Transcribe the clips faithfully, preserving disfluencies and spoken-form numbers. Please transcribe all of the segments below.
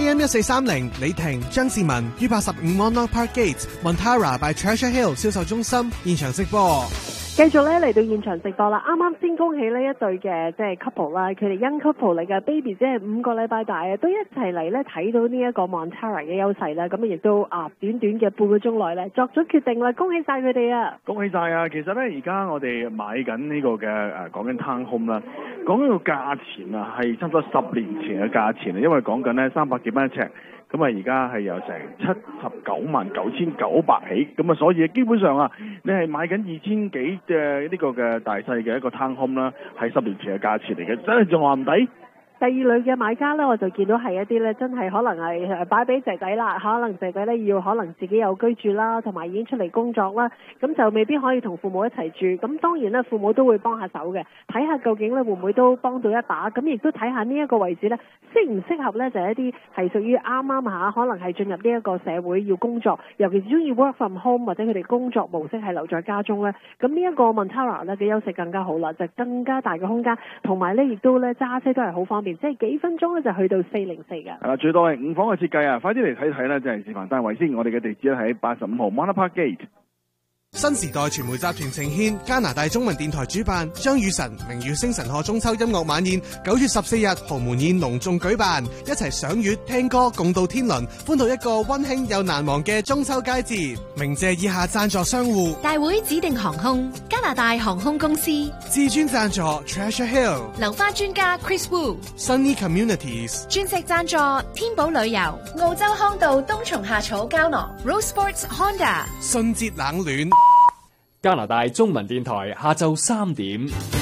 A M 一四三零李婷、張志文於八十五 Monarch Park Gate Montara by Treasure Hill 銷售中心現場直播。 繼續咧嚟到現場直播啦！啱啱先恭喜呢一對嘅即係 couple 啦，佢哋 young couple 嚟嘅 baby 即係五個禮拜大啊，都一齊嚟咧睇到呢一個 Montara 嘅優勢啦。咁啊亦都啊短短嘅半個鐘內咧作咗決定啦，恭喜晒佢哋啊！ 恭喜晒啊！其實咧而家我哋買緊呢個嘅誒講緊 town home 啦，講緊個價錢啊係差唔多十年前嘅價錢啊，因為講緊咧三百幾蚊一尺。咁啊，而家係由成七十九萬九千九百起，咁啊，所以基本上啊，你係買緊二千幾嘅呢個嘅大細嘅一個 town home 啦，係十年前嘅價錢嚟嘅，真係仲話唔抵。 第二類嘅買家呢，我就見到係一啲呢，真係可能係擺俾仔仔啦，可能仔仔呢要可能自己有居住啦，同埋已經出嚟工作啦，咁就未必可以同父母一齊住。咁當然呢，父母都會幫下手嘅，睇下究竟呢會唔會都幫到一把。咁亦都睇下呢一個位置呢，適唔適合呢？就係一啲係屬於啱啱下，可能係進入呢一個社會要工作，尤其是中意 work from home 或者佢哋工作模式係留在家中呢。咁呢一個 Montara 呢嘅優勢更加好啦，就更加大嘅空間，同埋呢亦都呢揸車都係好方便。即係幾分鐘咧就去到四零四㗎。 係啦，最多係五房嘅設計啊！快啲嚟睇睇啦，就係示範單位先。我哋嘅地址咧喺八十五號 Monarch Park Gate。 新時代傳媒集團呈獻加拿大中文電台主辦張雨晨明月星辰賀中秋音樂晚宴，九月十四日豪門宴隆重舉辦，一齊賞月聽歌共度天倫，歡度一個溫馨又難忘嘅中秋佳節。鳴謝以下贊助商戶： 大會指定航空、加拿大航空公司、 至尊贊助 Treasure Hill、 流花專家 Chris Wu、Sunny Communities、 鑽石贊助天寶旅遊、澳洲康道冬蟲夏草膠囊、Rose Sports Honda、 信捷冷暖。 加拿大中文電台下晝三點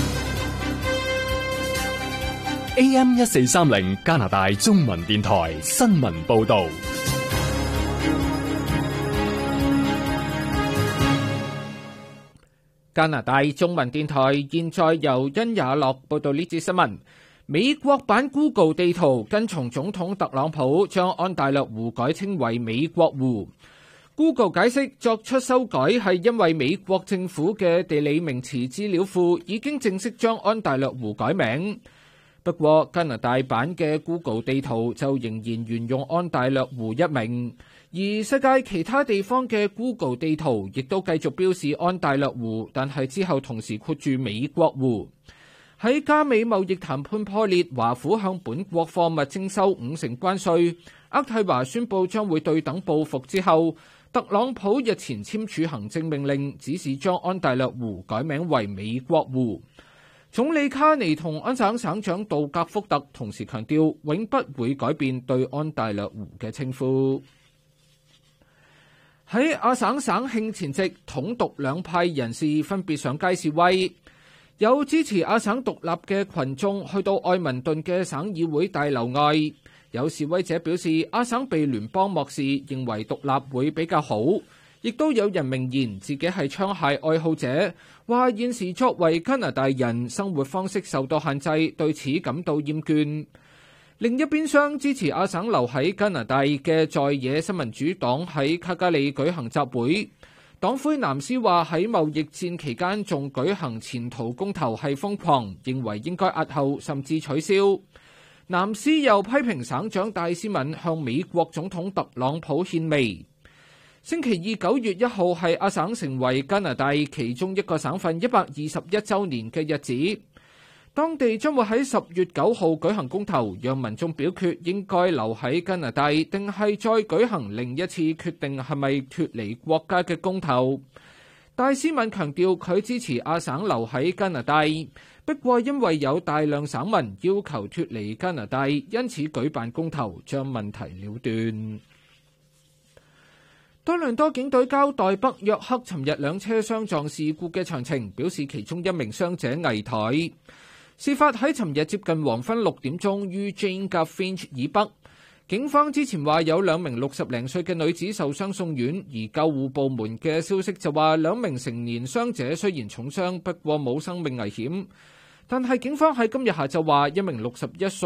A M 一四三零加拿大中文電台新聞報道。 加拿大中文電台現在由殷雅樂報道呢節新聞。美國版 Google 地圖跟從總統特朗普將安大略湖改稱為美國湖。Google 解釋作出修改係因為美國政府嘅地理名詞資料庫已經正式將安大略湖改名。不過加拿大版嘅 Google 地圖就仍然沿用安大略湖一名，而世界其他地方嘅 Google 地圖亦都繼續標示安大略湖，但係之後同時括住美國湖。喺加美貿易談判破裂，華府向本國貨物徵收五成關稅，渥太華宣布將會對等報復之後，特朗普日前簽署行政命令，指示將安大略湖改名為美國湖。總理卡尼同安省省長杜格福特同時強調，永不會改變對安大略湖嘅稱呼。喺阿省省慶前夕，統獨兩派人士分別上街示威，有支持阿省獨立嘅群眾去到愛民頓嘅省議會大樓外。有示威者表示，阿省被聯邦漠視，認為獨立會比較好。亦都有人明言自己係槍械愛好者，話現時作為加拿大人，生活方式受到限制，對此感到厭倦。另一邊廂，支持阿省留喺加拿大嘅在野新民主黨喺卡加里舉行集會。黨魁南斯話喺貿易戰期間仲舉行前途公投係瘋狂，認為應該押後甚至取消。南斯又批評省長戴斯敏向美國總統特朗普獻媚。星期二九月一號係阿省成為加拿大其中一個省份一百二十一週年嘅日子，當地將會喺十月九號舉行公投，讓民眾表決應該留喺加拿大，定係再舉行另一次決定係咪脫離國家嘅公投。戴斯敏強調佢支持阿省留喺加拿大，不過因為有大量省民要求脫離加拿大，因此舉辦公投將問題了斷。多倫多警隊交代北約克尋日兩車相撞事故嘅詳情，表示其中一名傷者危殆。事發喺尋日接近黃昏六點鐘，於 Jane 及 Finch 以北。警方之前話有兩名六十零歲嘅女子受傷送院，而救護部門嘅消息就話兩名成年傷者雖然重傷，不過冇生命危險。但係警方喺今日下晝話一名六十一歲